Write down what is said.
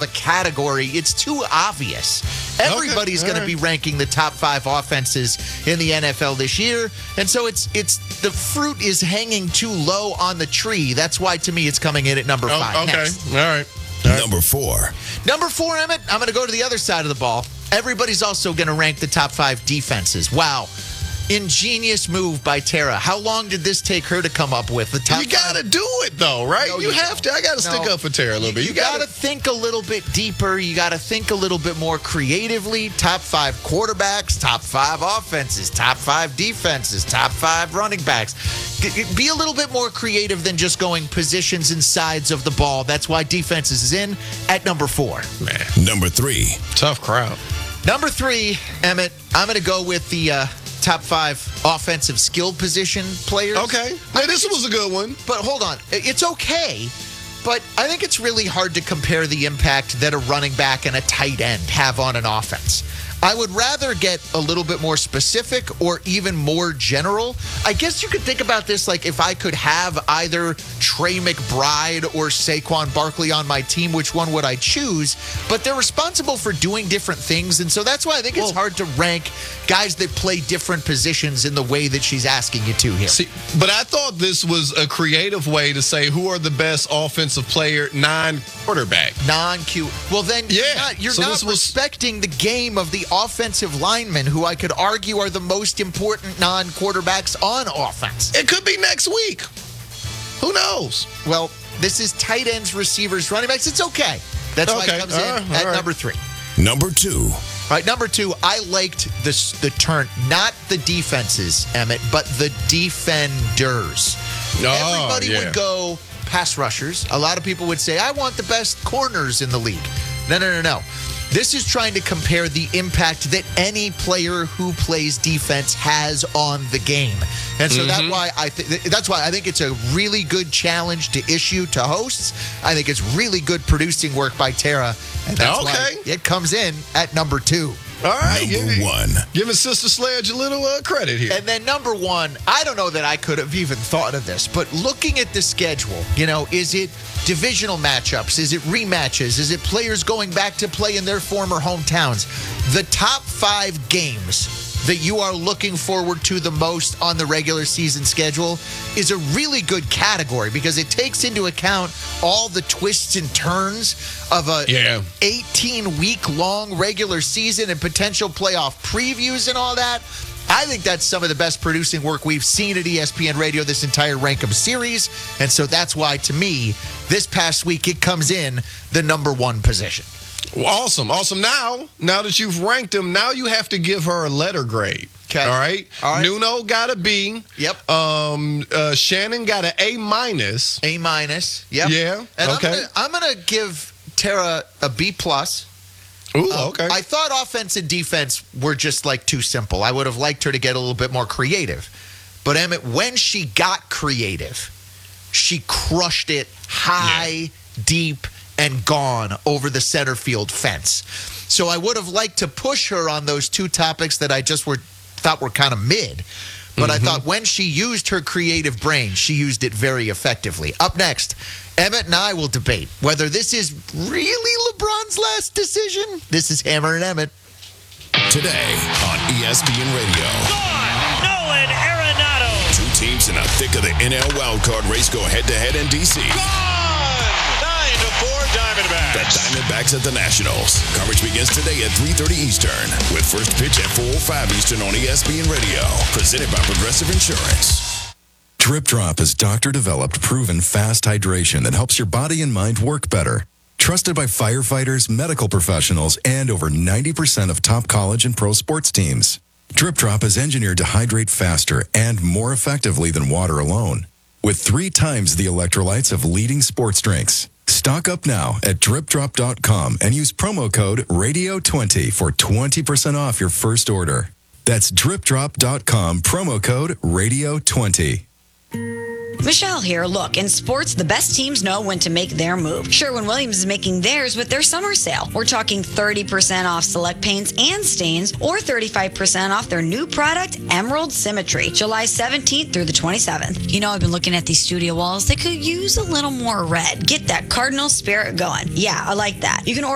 a category. It's too obvious. Everybody's going to be ranking the top 5 offenses in the NFL this year. And so it's the fruit is hanging too low on the tree. That's why, to me, it's coming in at number 5. Okay. Next. All right. Number 4. Number 4, Emmett, I'm going to go to the other side of the ball. Everybody's also going to rank the top 5 defenses. Wow. Ingenious move by Tara. How long did this take her to come up with? The top You got to do it, though, right? No, you have to. I got to stick up for Tara a little bit. You got to think a little bit deeper. You got to think a little bit more creatively. Top 5 quarterbacks, top 5 offenses, top 5 defenses, top 5 running backs. Be a little bit more creative than just going positions and sides of the ball. That's why defenses is in at number 4. Man. Number 3. Tough crowd. Number 3, Emmett, I'm going to go with the top 5 offensive skill position players. Okay. Hey, this was a good one. But hold on. It's okay, but I think it's really hard to compare the impact that a running back and a tight end have on an offense. I would rather get a little bit more specific or even more general. I guess you could think about this like if I could have either Trey McBride or Saquon Barkley on my team, which one would I choose? But they're responsible for doing different things, and so that's why I think it's hard to rank guys that play different positions in the way that she's asking you to here. See, but I thought this was a creative way to say who are the best offensive player, non-quarterback. Non-Q. Well, then you're not respecting the game of the offensive linemen, who I could argue are the most important non-quarterbacks on offense. It could be next week. Who knows? Well, this is tight ends, receivers, running backs. It's okay. That's why it comes in at number 3. Number 2. All right, number 2, I liked the turn, not the defenses, Emmett, but the defenders. Everybody would go pass rushers. A lot of people would say, I want the best corners in the league. No. This is trying to compare the impact that any player who plays defense has on the game. And so that's why I think it's a really good challenge to issue to hosts. I think it's really good producing work by Tara. And that's why it comes in at number 2. All right. Number 1. Giving Sister Sledge a little credit here. And then number 1, I don't know that I could have even thought of this, but looking at the schedule, is it divisional matchups? Is it rematches? Is it players going back to play in their former hometowns? The top 5 games that you are looking forward to the most on the regular season schedule is a really good category because it takes into account all the twists and turns of a 18-week-long regular season and potential playoff previews and all that. I think that's some of the best producing work we've seen at ESPN Radio this entire Rankem series. And so that's why, to me, this past week, it comes in the number 1 position. Well, awesome. Now that you've ranked them, now you have to give her a letter grade. Okay. All right. Nuno got a B. Yep. Shannon got an A-. A-. Yep. Yeah. And okay. I'm gonna give Tara a B+. Ooh, okay. I thought offense and defense were just like too simple. I would have liked her to get a little bit more creative. But Emmett, when she got creative, she crushed it high, deep, and gone over the center field fence. So I would have liked to push her on those 2 topics that I just thought were kind of mid. But I thought when she used her creative brain, she used it very effectively. Up next, Emmett and I will debate whether this is really LeBron's last decision. This is Hammer and Emmett. Today on ESPN Radio. Gone! Nolan Arenado! 2 teams in the thick of the NL wildcard race go head-to-head in D.C. Gone! 9-4 Diamondbacks. The Diamondbacks at the Nationals. Coverage begins today at 3:30 Eastern with first pitch at 4:05 Eastern on ESPN Radio. Presented by Progressive Insurance. Drip Drop is doctor-developed, proven fast hydration that helps your body and mind work better. Trusted by firefighters, medical professionals, and over 90% of top college and pro sports teams. Drip Drop is engineered to hydrate faster and more effectively than water alone, with 3 times the electrolytes of leading sports drinks. Stock up now at dripdrop.com and use promo code RADIO20 for 20% off your first order. That's dripdrop.com, promo code RADIO20. Michelle here. Look, in sports, the best teams know when to make their move. Sherwin-Williams is making theirs with their summer sale. We're talking 30% off select paints and stains or 35% off their new product, Emerald Symmetry, July 17th through the 27th. You know, I've been looking at these studio walls. They could use a little more red. Get that cardinal spirit going. Yeah, I like that. You can order